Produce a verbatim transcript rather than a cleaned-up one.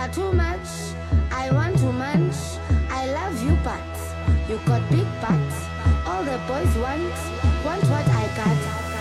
are too much. I want to munch. I love you, but you got big butts. All the boys want